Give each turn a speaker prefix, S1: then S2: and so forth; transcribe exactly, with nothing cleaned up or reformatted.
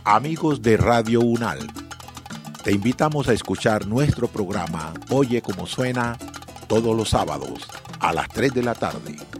S1: Amigos de Radio UNAL, te invitamos a escuchar nuestro programa Oye Cómo Suena todos los sábados a las tres de la tarde.